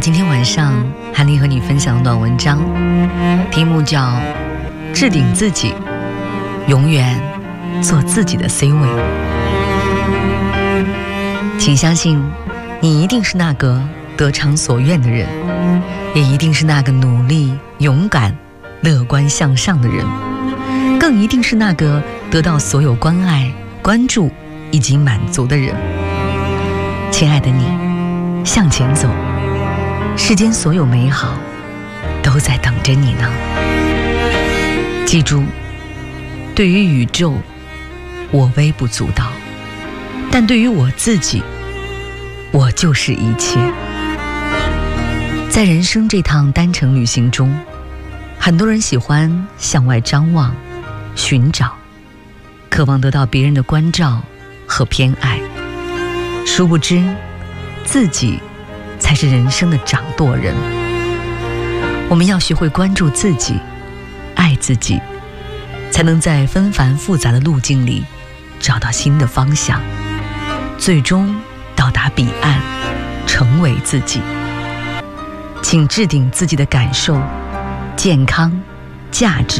今天晚上韩丽和你分享短文章，题目叫《置顶自己，永远做自己的 C 位》。请相信，你一定是那个得偿所愿的人，也一定是那个努力、勇敢、乐观向上的人，更一定是那个得到所有关爱、关注以及满足的人。亲爱的你，向前走，世间所有美好都在等着你呢。记住，对于宇宙，我微不足道，但对于我自己，我就是一切。在人生这趟单程旅行中，很多人喜欢向外张望、寻找，渴望得到别人的关照和偏爱，殊不知自己才是人生的掌舵人。我们要学会关注自己，爱自己，才能在纷繁复杂的路径里找到新的方向，最终到达彼岸，成为自己。请置顶自己的感受、健康、价值